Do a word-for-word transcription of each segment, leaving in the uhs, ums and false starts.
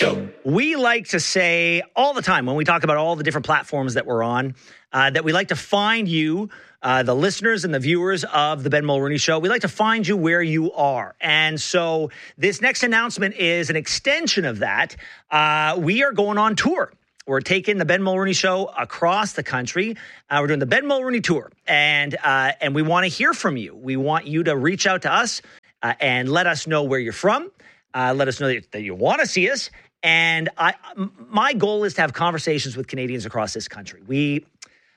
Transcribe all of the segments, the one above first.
Show. We like to say all the time when we talk about all the different platforms that we're on, uh, that we like to find you, uh, the listeners and the viewers of the Ben Mulroney Show. We like to find you where you are. And so this next announcement is an extension of that. Uh, we are going on tour. We're taking the Ben Mulroney Show across the country. Uh, we're doing the Ben Mulroney Tour, and uh, and we want to hear from you. We want you to reach out to us uh, and let us know where you're from. Uh, let us know that, that you want to see us. And I, my goal is to have conversations with Canadians across this country. We,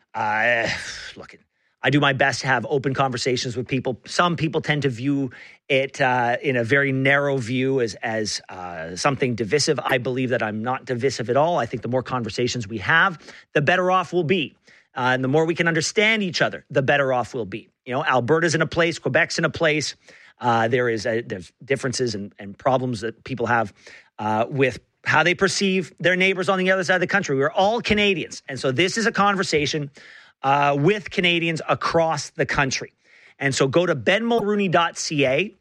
uh, look, I do my best to have open conversations with people. Some people tend to view it uh, in a very narrow view as as uh, something divisive. I believe that I'm not divisive at all. I think the more conversations we have, the better off we'll be. Uh, and the more we can understand each other, the better off we'll be. You know, Alberta's in a place, Quebec's in a place. Uh, there is a, there's differences and, and problems that people have uh, with how they perceive their neighbors on the other side of the country. We're all Canadians. And so this is a conversation uh, with Canadians across the country. And so go to ben mulroney dot c a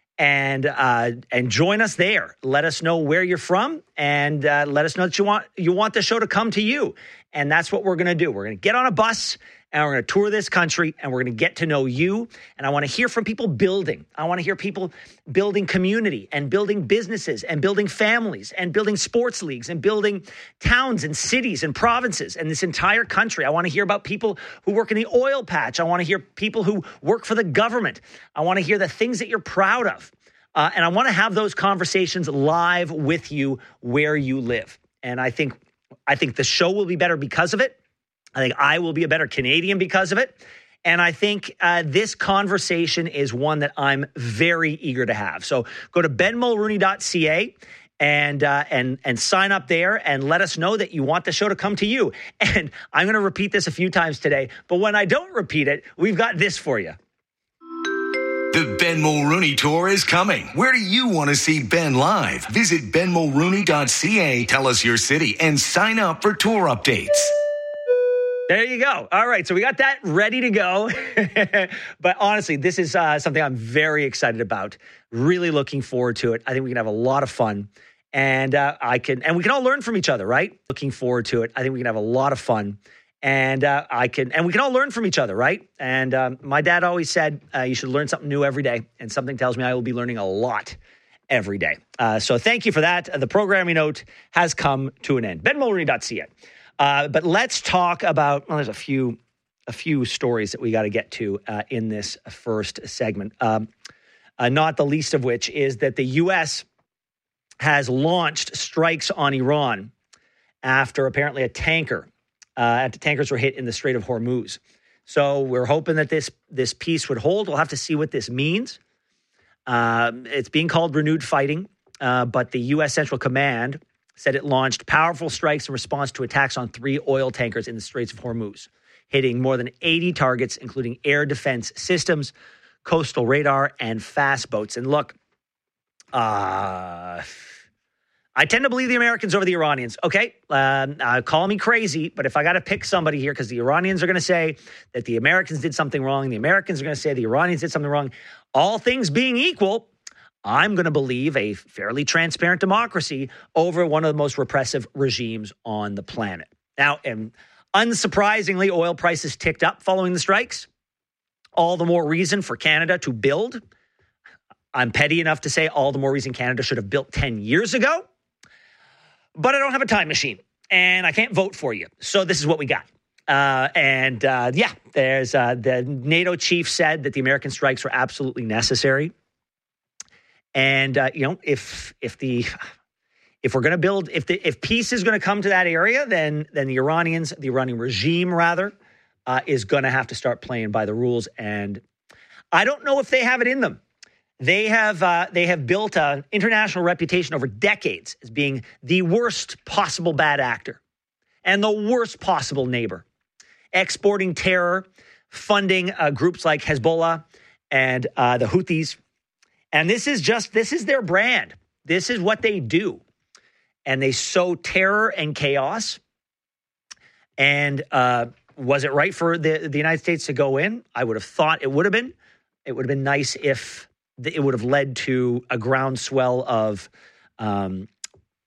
and uh, and join us there. Let us know where you're from, and uh, let us know that you want you want the show to come to you. And that's what we're going to do. We're going to get on a bus, and we're going to tour this country, and we're going to get to know you. And I want to hear from people building. I want to hear people building community and building businesses and building families and building sports leagues and building towns and cities and provinces and this entire country. I want to hear about people who work in the oil patch. I want to hear people who work for the government. I want to hear the things that you're proud of. Uh, and I want to have those conversations live with you where you live. And I think, I think the show will be better because of it. I think I will be a better Canadian because of it. And I think uh, this conversation is one that I'm very eager to have. So go to ben mulroney dot c a and uh, and and sign up there and let us know that you want the show to come to you. And I'm going to repeat this a few times today, but when I don't repeat it, we've got this for you. The Ben Mulroney Tour is coming. Where do you want to see Ben live? Visit ben mulroney dot c a, tell us your city, and sign up for tour updates. There you go. All right. So we got that ready to go. But honestly, this is uh, something I'm very excited about. Really looking forward to it. I think we can have a lot of fun. And uh, I can, and we can all learn from each other, right? Looking forward to it. I think we can have a lot of fun. And uh, I can, and we can all learn from each other, right? And um, my dad always said, uh, you should learn something new every day. And something tells me I will be learning a lot every day. Uh, so thank you for that. The programming note has come to an end. ben mulroney dot c a. Uh, but let's talk about, well, there's a few a few stories that we got to get to uh, in this first segment. Um, uh, not the least of which is that the U S has launched strikes on Iran after apparently a tanker, uh, after tankers were hit in the Strait of Hormuz. So we're hoping that this, this peace would hold. We'll have to see what this means. Um, it's being called renewed fighting, uh, but the U S Central Command said it launched powerful strikes in response to attacks on three oil tankers in the Straits of Hormuz, hitting more than eighty targets, including air defense systems, coastal radar, and fast boats. And look, uh, I tend to believe the Americans over the Iranians. Okay, um, uh, call me crazy, but if I got to pick somebody here, because the Iranians are going to say that the Americans did something wrong, the Americans are going to say the Iranians did something wrong, all things being equal, I'm going to believe a fairly transparent democracy over one of the most repressive regimes on the planet. Now, and unsurprisingly, oil prices ticked up following the strikes. All the more reason for Canada to build. I'm petty enough to say all the more reason Canada should have built ten years ago. But I don't have a time machine, and I can't vote for you. So this is what we got. Uh, and uh, yeah, there's uh, the NATO chief said that the American strikes were absolutely necessary. And, uh, you know, if if the if we're going to build, if the if peace is going to come to that area, then then the Iranians, the Iranian regime, rather, uh, is going to have to start playing by the rules. And I don't know if they have it in them. They have uh, they have built an international reputation over decades as being the worst possible bad actor and the worst possible neighbor, exporting terror, funding uh, groups like Hezbollah and uh, the Houthis. And this is just, this is their brand. This is what they do. And they sow terror and chaos. And uh, was it right for the, the United States to go in? I would have thought it would have been. It would have been nice if it would have led to a groundswell of um,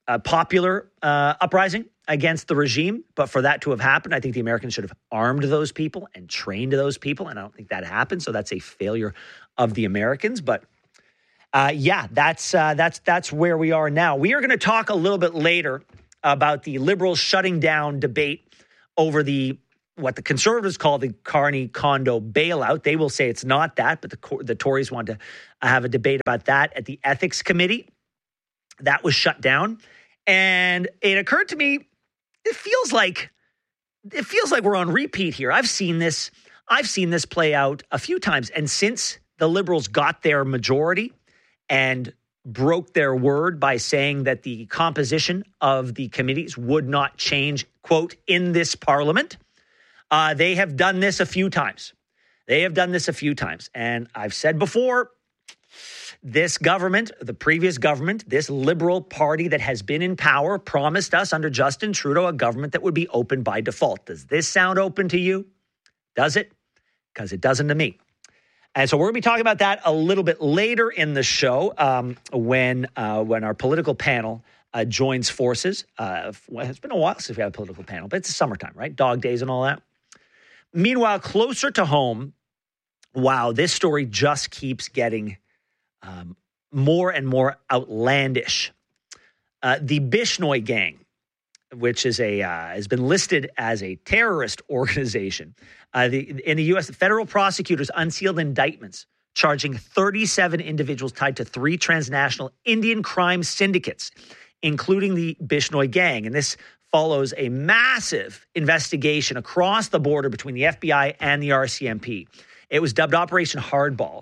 a popular uh, uprising against the regime. But for that to have happened, I think the Americans should have armed those people and trained those people. And I don't think that happened. So that's a failure of the Americans. But uh, yeah, that's uh, that's that's where we are now. We are going to talk a little bit later about the Liberals shutting down debate over the what the Conservatives call the Carney condo bailout. They will say it's not that, but the the Tories want to have a debate about that at the Ethics Committee. That was shut down. And it occurred to me, it feels like it feels like we're on repeat here. I've seen this. I've seen this play out a few times. And since the Liberals got their majority and broke their word by saying that the composition of the committees would not change, quote, in this parliament, uh, they have done this a few times. They have done this a few times. And I've said before, this government, the previous government, this Liberal Party that has been in power, promised us under Justin Trudeau a government that would be open by default. Does this sound open to you? Does it? Because it doesn't to me. And so we're going to be talking about that a little bit later in the show um, when uh, when our political panel uh, joins forces. Uh, well, it's been a while since we had a political panel, but it's summertime, right? Dog days and all that. Meanwhile, closer to home, wow, this story just keeps getting Um, more and more outlandish. Uh, the Bishnoi Gang, which is a uh, has been listed as a terrorist organization, uh, the, in the U S, the federal prosecutors unsealed indictments charging thirty-seven individuals tied to three transnational Indian crime syndicates, including the Bishnoi Gang. And this follows a massive investigation across the border between the F B I and the R C M P. It was dubbed Operation Hardball.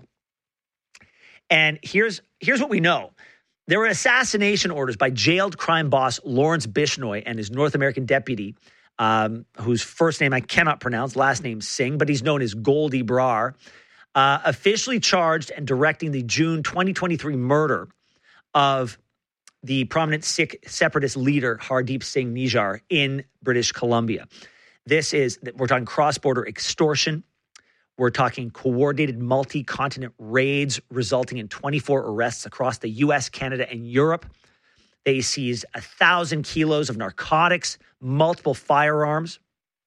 And here's here's what we know. There were assassination orders by jailed crime boss Lawrence Bishnoi and his North American deputy, um, whose first name I cannot pronounce, last name Singh, but he's known as Goldie Brar, uh, officially charged and directing the June twenty twenty-three murder of the prominent Sikh separatist leader Hardeep Singh Nijjar in British Columbia. This is, we're talking cross-border extortion. We're talking coordinated multi-continent raids resulting in twenty-four arrests across the U S, Canada, and Europe. They seized a thousand kilos of narcotics, multiple firearms.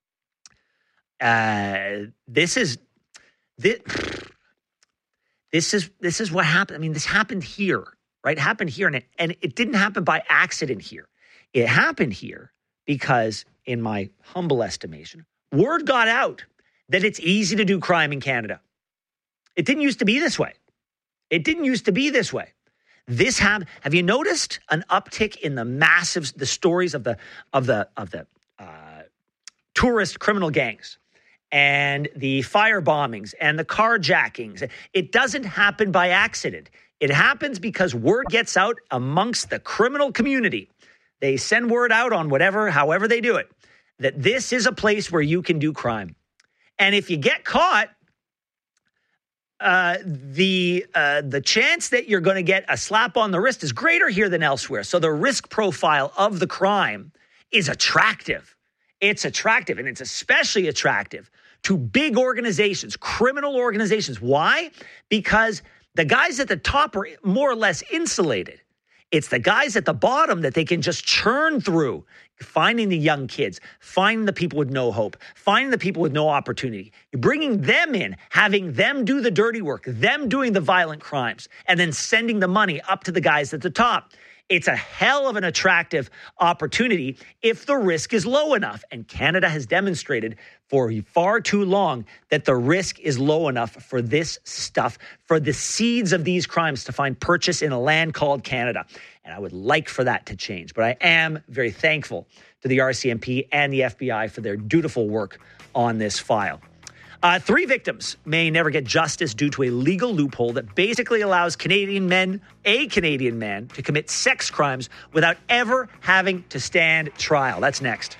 Uh, this is this, this is this is what happened. I mean, this happened here, right? It happened here, and it, and it didn't happen by accident here. It happened here because, in my humble estimation, word got out that it's easy to do crime in Canada. It didn't used to be this way. It didn't used to be this way. This have have you noticed an uptick in the massive the stories of the of the of the uh, tourist criminal gangs and the fire bombings and the carjackings? It doesn't happen by accident. It happens because word gets out amongst the criminal community. They send word out on whatever, however they do it, that this is a place where you can do crime. And if you get caught, uh, the uh, the chance that you're going to get a slap on the wrist is greater here than elsewhere. So the risk profile of the crime is attractive. It's attractive, and it's especially attractive to big organizations, criminal organizations. Why? Because the guys at the top are more or less insulated. It's the guys at the bottom that they can just churn through, finding the young kids, finding the people with no hope, finding the people with no opportunity. You're bringing them in, having them do the dirty work, them doing the violent crimes, and then sending the money up to the guys at the top. It's a hell of an attractive opportunity if the risk is low enough. And Canada has demonstrated for far too long that the risk is low enough for this stuff, for the seeds of these crimes to find purchase in a land called Canada. And I would like for that to change. But I am very thankful to the R C M P and the F B I for their dutiful work on this file. Uh, three victims may never get justice due to a legal loophole that basically allows Canadian men, a Canadian man, to commit sex crimes without ever having to stand trial. That's next.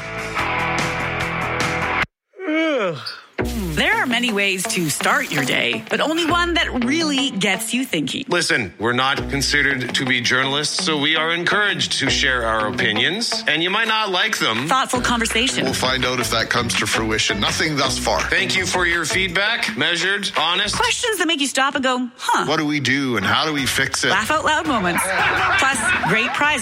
There are many ways to start your day, but only one that really gets you thinking. Listen, we're not considered to be journalists, so we are encouraged to share our opinions, and you might not like them. Thoughtful conversation. We'll find out if that comes to fruition. Nothing thus far. Thank you for your feedback. Measured, honest. Questions that make you stop and go, huh? What do we do and how do we fix it? Laugh out loud moments. Plus, great prizing.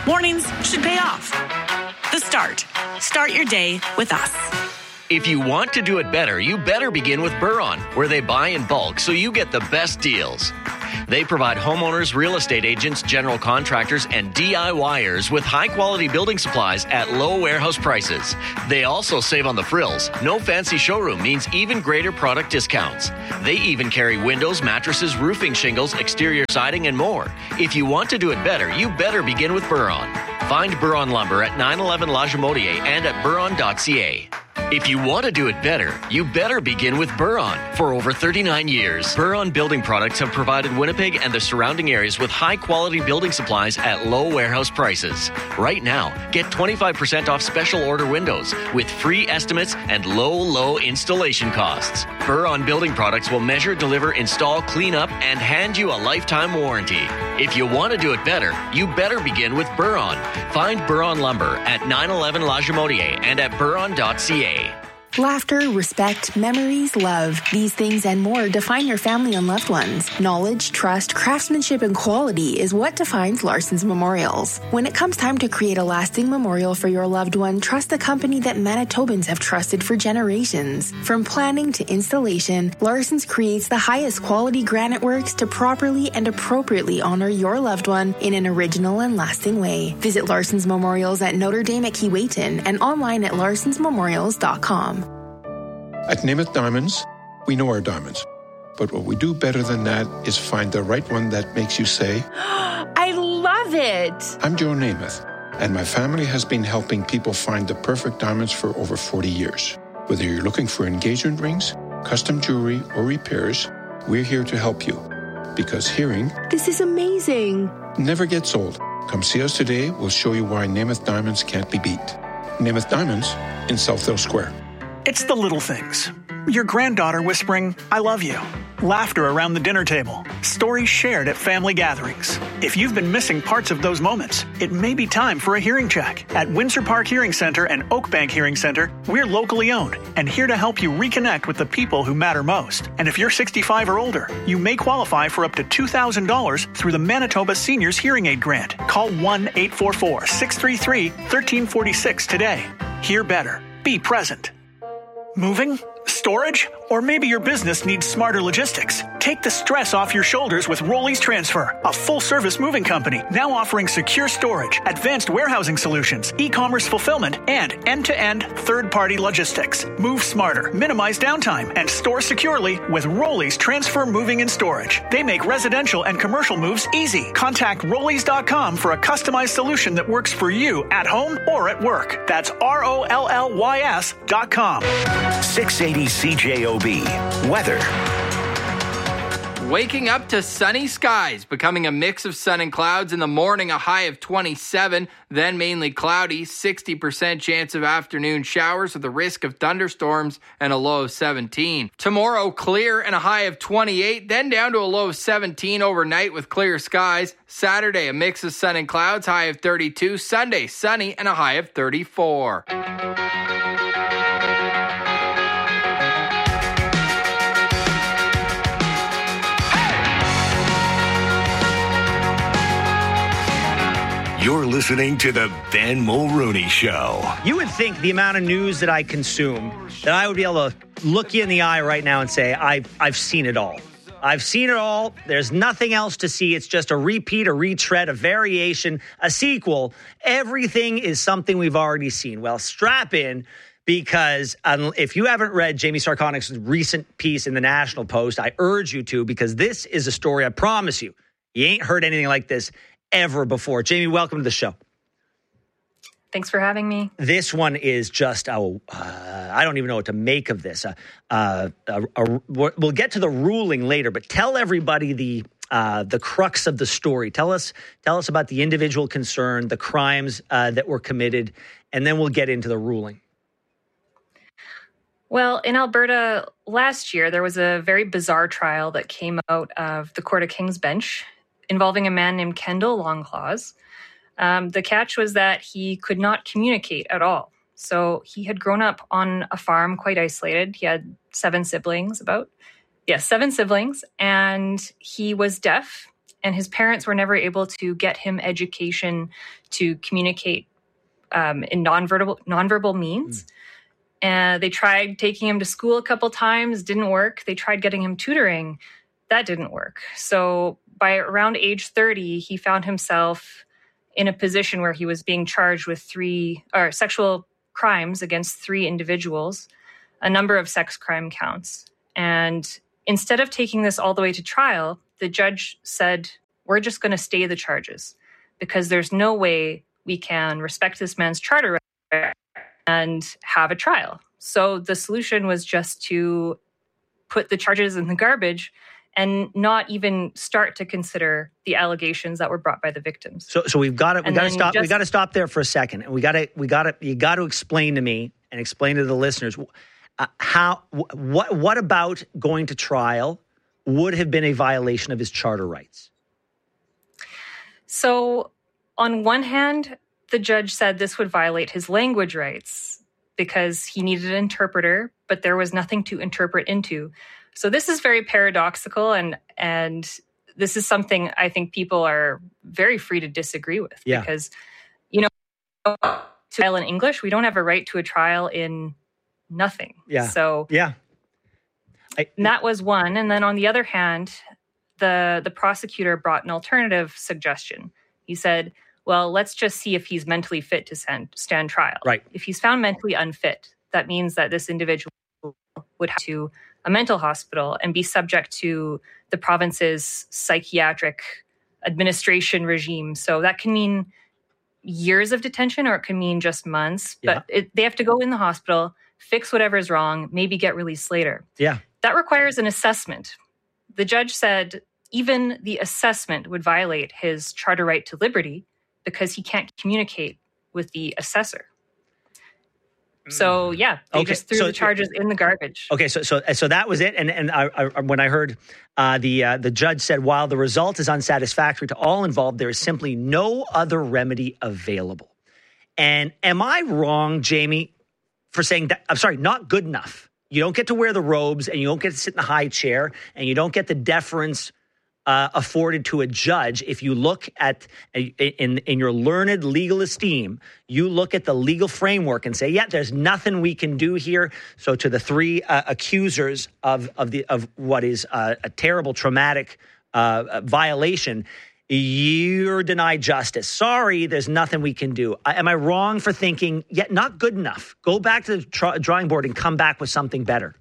Mornings should pay off. The Start. Start your day with us. If you want to do it better, you better begin with Buron, where they buy in bulk so you get the best deals. They provide homeowners, real estate agents, general contractors, and DIYers with high-quality building supplies at low warehouse prices. They also save on the frills. No fancy showroom means even greater product discounts. They even carry windows, mattresses, roofing shingles, exterior siding, and more. If you want to do it better, you better begin with Buron. Find Buron Lumber at nine eleven La Jamotier and at buron dot c a. If you want to do it better, you better begin with Buron. For over thirty-nine years, Buron Building Products have provided Winnipeg and the surrounding areas with high-quality building supplies at low warehouse prices. Right now, get twenty-five percent off special order windows with free estimates and low, low installation costs. Buron Building Products will measure, deliver, install, clean up, and hand you a lifetime warranty. If you want to do it better, you better begin with Buron. Find Buron Lumber at nine eleven La Jamotier and at buron dot c a. Laughter, respect, memories, love. These things and more define your family and loved ones. Knowledge, trust, craftsmanship, and quality is what defines Larson's Memorials. When it comes time to create a lasting memorial for your loved one, trust the company that Manitobans have trusted for generations. From planning to installation, Larson's creates the highest quality granite works to properly and appropriately honor your loved one in an original and lasting way. Visit Larson's Memorials at Notre Dame at Keewatin and online at larsons memorials dot com. At Namath Diamonds, we know our diamonds. But what we do better than that is find the right one that makes you say, I love it! I'm Joe Namath, and my family has been helping people find the perfect diamonds for over forty years. Whether you're looking for engagement rings, custom jewelry, or repairs, we're here to help you. Because hearing, This is amazing! never gets old. Come see us today. We'll show you why Namath Diamonds can't be beat. Namath Diamonds in Southdale Square. It's the little things. Your granddaughter whispering, I love you. Laughter around the dinner table. Stories shared at family gatherings. If you've been missing parts of those moments, it may be time for a hearing check. At Windsor Park Hearing Center and Oakbank Hearing Center, we're locally owned and here to help you reconnect with the people who matter most. And if you're sixty-five or older, you may qualify for up to two thousand dollars through the Manitoba Seniors Hearing Aid Grant. Call one eight four four, six three three, one three four six today. Hear better. Be present. Moving? Storage? Or maybe your business needs smarter logistics. Take the stress off your shoulders with Rollies Transfer, a full-service moving company now offering secure storage, advanced warehousing solutions, e-commerce fulfillment, and end-to-end third-party logistics. Move smarter, minimize downtime, and store securely with Rollies Transfer Moving and Storage. They make residential and commercial moves easy. Contact rollies dot com for a customized solution that works for you at home or at work. That's R O L L Y S dot com. six eighty C J O B. Weather. Waking up to sunny skies, becoming a mix of sun and clouds in the morning, a high of twenty-seven, then mainly cloudy, sixty percent chance of afternoon showers with a risk of thunderstorms and a low of seventeen. Tomorrow, clear and a high of twenty-eight, then down to a low of seventeen overnight with clear skies. Saturday, a mix of sun and clouds, high of thirty-two. Sunday, sunny and a high of thirty-four. You're listening to the Ben Mulrooney Show. You would think the amount of news that I consume, that I would be able to look you in the eye right now and say, I've, I've seen it all. I've seen it all. There's nothing else to see. It's just a repeat, a retread, a variation, a sequel. Everything is something we've already seen. Well, strap in, because um, if you haven't read Jamie Sarkonic's recent piece in the National Post, I urge you to, because this is a story, I promise you, you ain't heard anything like this ever before. Jamie, welcome to the show. Thanks for having me. This one is just, a, uh, I don't even know what to make of this. Uh, uh, a, a, we'll get to the ruling later, but tell everybody the uh, the crux of the story. Tell us, tell us about the individual concern, the crimes uh, that were committed, and then we'll get into the ruling. Well, in Alberta last year, there was a very bizarre trial that came out of the Court of King's Bench involving a man named Kendall Longclaws. Um, the catch was that he could not communicate at all. So he had grown up on a farm, quite isolated. He had seven siblings, about. Yes, yeah, seven siblings. And he was deaf and his parents were never able to get him education to communicate um, in nonverbal nonverbal means. Mm. And they tried taking him to school a couple times, didn't work. They tried getting him tutoring, that didn't work. So by around age thirty, he found himself in a position where he was being charged with three or sexual crimes against three individuals, a number of sex crime counts. And instead of taking this all the way to trial, the judge said, we're just going to stay the charges because there's no way we can respect this man's charter right and have a trial. So the solution was just to put the charges in the garbage and not even start to consider the allegations that were brought by the victims. So, so we've got to we got to stop. Just, we got to stop there for a second, and we got to we got to you got to explain to me and explain to the listeners uh, how what what about going to trial would have been a violation of his charter rights. So, on one hand, the judge said this would violate his language rights because he needed an interpreter, but there was nothing to interpret into. So this is very paradoxical, and and this is something I think people are very free to disagree with. Yeah. Because, you know, to trial in English, we don't have a right to a trial in nothing. Yeah. So yeah, I, and that was one. And then on the other hand, the the prosecutor brought an alternative suggestion. He said, well, let's just see if he's mentally fit to stand, stand trial. Right. If he's found mentally unfit, that means that this individual would have to a mental hospital and be subject to the province's psychiatric administration regime. So that can mean years of detention or it can mean just months. Yeah. But it, they have to go in the hospital, fix whatever's wrong, maybe get released later. Yeah. That requires an assessment. The judge said even the assessment would violate his charter right to liberty because he can't communicate with the assessor. So yeah, they okay. just threw so, the charges in the garbage. Okay, so so so that was it. And and I, I, when I heard uh, the uh, the judge said, while the result is unsatisfactory to all involved, there is simply no other remedy available. And am I wrong, Jamie, for saying that? I'm sorry, not good enough. You don't get to wear the robes, and you don't get to sit in the high chair, and you don't get the deference Uh, afforded to a judge. If you look at, in, in your learned legal esteem, you look at the legal framework and say, yeah, there's nothing we can do here. So to the three uh, accusers of, of, the, of what is uh, a terrible, traumatic uh, violation, you're denied justice. Sorry, there's nothing we can do. Uh, am I wrong for thinking, yeah, not good enough? Go back to the tr- drawing board and come back with something better.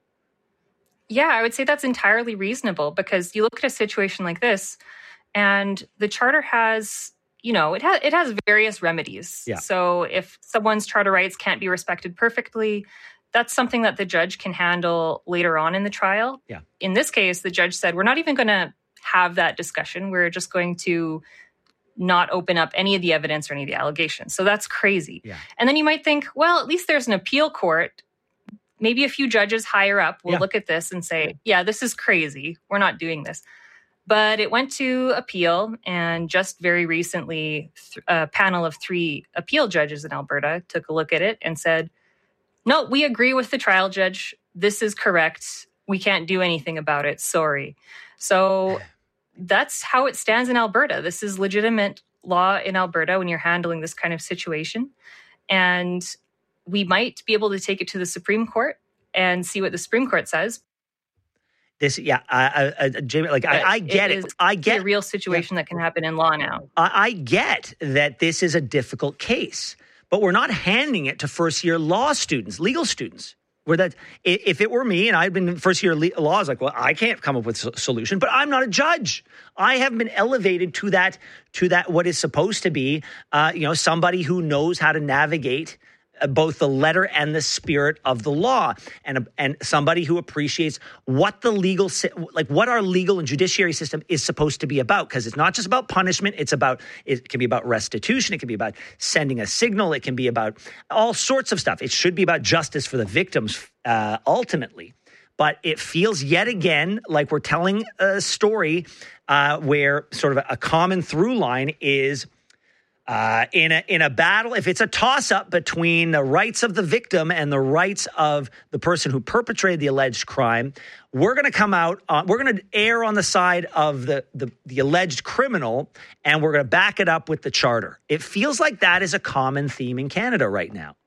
Yeah, I would say that's entirely reasonable because you look at a situation like this and the charter has, you know, it has it has various remedies. Yeah. So if someone's charter rights can't be respected perfectly, that's something that the judge can handle later on in the trial. Yeah. In this case, the judge said, we're not even going to have that discussion. We're just going to not open up any of the evidence or any of the allegations. So that's crazy. Yeah. And then you might think, well, at least there's an appeal court. Maybe a few judges higher up will Yeah. look at this and say, yeah, this is crazy. We're not doing this. But it went to appeal. And just very recently, th- a panel of three appeal judges in Alberta took a look at it and said, no, we agree with the trial judge. This is correct. We can't do anything about it. Sorry. So that's how it stands in Alberta. This is legitimate law in Alberta when you're handling this kind of situation. And we might be able to take it to the Supreme Court and see what the Supreme Court says. This, yeah, I, I, Jamie, like I, I get it. It is I get a real situation yeah. that can happen in law now. I, I get that this is a difficult case, but we're not handing it to first-year law students, legal students. Where that, if it were me and I'd been first-year law, I was like, well, I can't come up with a solution, but I'm not a judge. I have been elevated to that, to that what is supposed to be, uh, you know, somebody who knows how to navigate both the letter and the spirit of the law, and and somebody who appreciates what the legal, like what our legal and judiciary system is supposed to be about. Because it's not just about punishment. It's about, it can be about restitution. It can be about sending a signal. It can be about all sorts of stuff. It should be about justice for the victims uh, ultimately. But it feels yet again like we're telling a story uh, where sort of a common through line is Uh, in a in a battle, if it's a toss-up between the rights of the victim and the rights of the person who perpetrated the alleged crime, we're going to come out, uh, we're going to err on the side of the, the, the alleged criminal, and we're going to back it up with the charter. It feels like that is a common theme in Canada right now.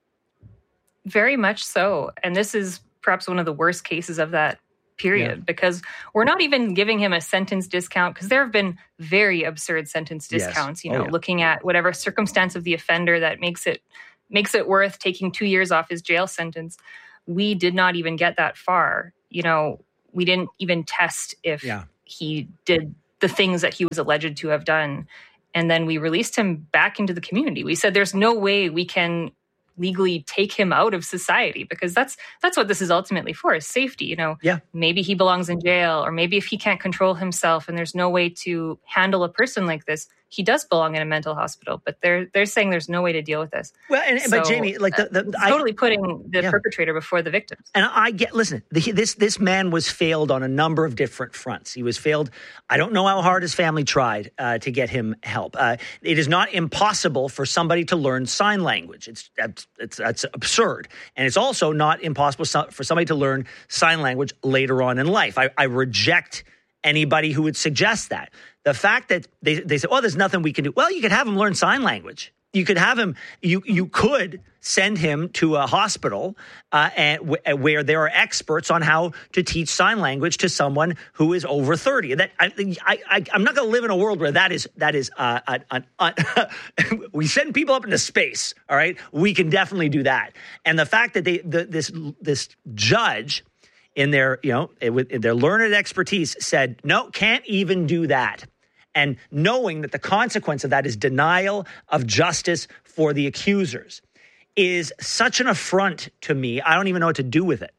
Very much so. And this is perhaps one of the worst cases of that period, yeah. because we're not even giving him a sentence discount, because there have been very absurd sentence discounts, yes. you know, oh, yeah. looking at whatever circumstance of the offender that makes it makes it worth taking two years off his jail sentence. We did not even get that far. You know, we didn't even test if yeah. he did the things that he was alleged to have done. And then we released him back into the community. We said there's no way we can legally take him out of society, because that's that's what this is ultimately for, is safety. You know, yeah. maybe he belongs in jail, or maybe if he can't control himself and there's no way to handle a person like this, he does belong in a mental hospital. But they're they're saying there's no way to deal with this. Well, and, so, but Jamie, like the, the uh, totally I, putting the yeah. perpetrator before the victims. And I get, listen, the, this this man was failed on a number of different fronts. He was failed. I don't know how hard his family tried uh, to get him help. Uh, it is not impossible for somebody to learn sign language. It's it's it's, it's absurd, and it's also not impossible for somebody to learn sign language later on in life. I, I reject anybody who would suggest that. The fact that they, they say, oh, there's nothing we can do. Well, you could have him learn sign language. You could have him, you you could send him to a hospital uh, and w- where there are experts on how to teach sign language to someone who is over thirty. That I, I, I, I'm not going to live in a world where that is, that is uh, an, an, uh, we send people up into space, all right? We can definitely do that. And the fact that they the, this this judge in their, you know, in their learned expertise said, no, can't even do that. And knowing that the consequence of that is denial of justice for the accusers is such an affront to me. I don't even know what to do with it.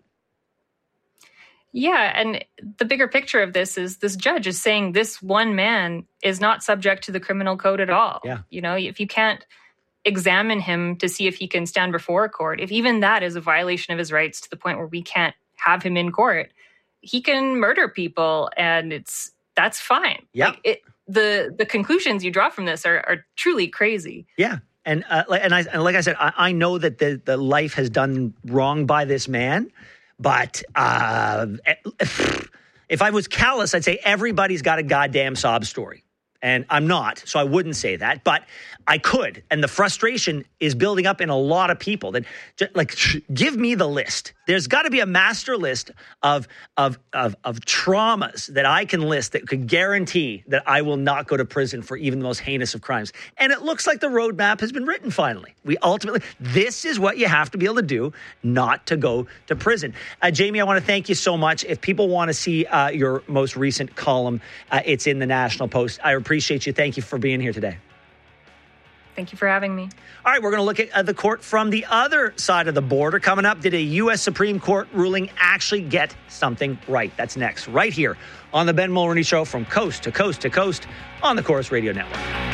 Yeah, and the bigger picture of this is this judge is saying this one man is not subject to the criminal code at all. Yeah. You know, if you can't examine him to see if he can stand before a court, if even that is a violation of his rights to the point where we can't have him in court, he can murder people, and it's that's fine. Yeah. Like it, the the conclusions you draw from this are, are truly crazy. Yeah. And uh, and I and like I said, I, I know that the, the life has done wrong by this man, but uh, if I was callous, I'd say everybody's got a goddamn sob story. And I'm not, so I wouldn't say that, but I could. And the frustration is building up in a lot of people. That, just, like, give me the list. There's got to be a master list of, of of of traumas that I can list that could guarantee that I will not go to prison for even the most heinous of crimes. And it looks like the roadmap has been written finally. We ultimately, this is what you have to be able to do, not to go to prison. Uh, Jamie, I want to thank you so much. If people want to see uh, your most recent column, uh, it's in the National Post. I appreciate you. Thank you for being here today. Thank you for having me. All right, we're going to look at uh, the court from the other side of the border. Coming up, did a U S Supreme Court ruling actually get something right? That's next, right here on the Ben Mulroney Show, from coast to coast to coast on the Corus Radio Network.